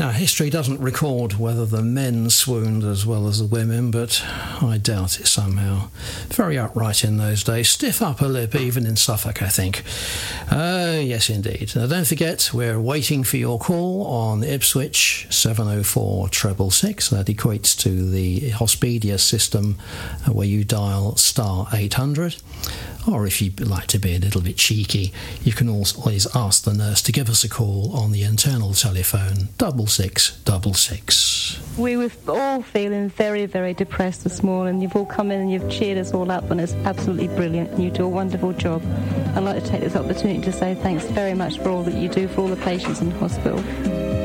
Now, history doesn't record whether the men swooned as well as the women, but I doubt it somehow. Very upright in those days. Stiff upper lip, even in Suffolk, I think. Yes, indeed. Now, don't forget, we're waiting for your call on Ipswich 704 666. That equates to the Hospedius system where you dial star 800. Or if you'd like to be a little bit cheeky, you can always ask the nurse to give us a call on the internal telephone 6666. We were all feeling very, very depressed this morning. You've all come in and you've cheered us all up, and it's absolutely brilliant. And you do a wonderful job. I'd like to take this opportunity to say thanks very much for all that you do for all the patients in the hospital.